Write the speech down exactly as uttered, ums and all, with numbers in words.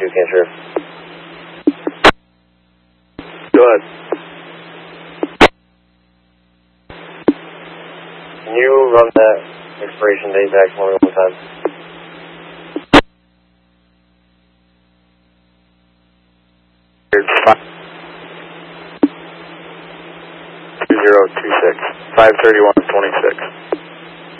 two cancer. Go ahead. Can you run that expiration date back for me one more time? Two zero two six five thirty one twenty six.